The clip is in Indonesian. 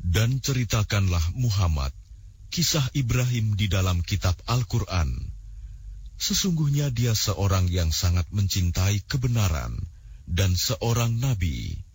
Dan ceritakanlah Muhammad kisah Ibrahim di dalam kitab Al-Quran. Sesungguhnya dia seorang yang sangat mencintai kebenaran dan seorang nabi.